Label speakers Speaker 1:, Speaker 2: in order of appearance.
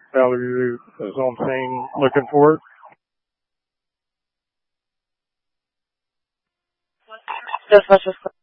Speaker 1: Bellevue is on scene looking for it.
Speaker 2: Just